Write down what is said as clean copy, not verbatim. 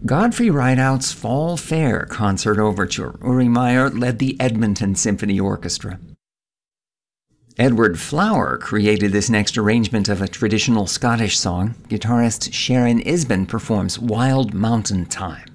Godfrey Rideout's Fall Fair Concert Overture. Uri Meyer led the Edmonton Symphony Orchestra. Edward Flower created this next arrangement of a traditional Scottish song. Guitarist Sharon Isbin performs Wild Mountain Time.